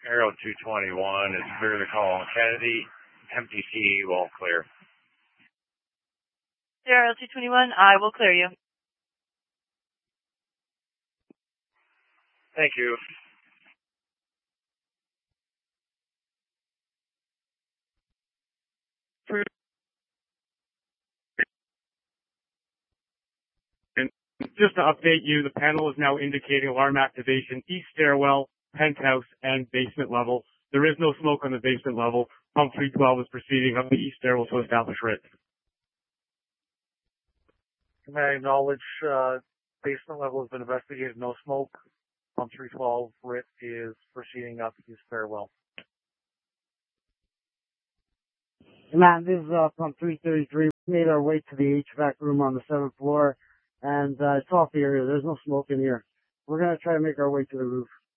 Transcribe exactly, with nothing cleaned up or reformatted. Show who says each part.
Speaker 1: Aero two twenty-one is clear to call on Kennedy. M T C will clear.
Speaker 2: Aero two twenty-one, I will clear you.
Speaker 1: Thank you.
Speaker 3: And just to update you, the panel is now indicating alarm activation, east stairwell, penthouse, and basement level. There is no smoke on the basement level. Pump three twelve is proceeding up the east stairwell to establish R I T.
Speaker 4: May I acknowledge uh, basement level has been investigated, no smoke. Pump three twelve, R I T is proceeding up east stairwell.
Speaker 5: Command, this is uh, pump three thirty-three. We made our way to the H V A C room on the seventh floor, and uh, it's off the area. There's no smoke in here. We're going to try to make our way to the roof.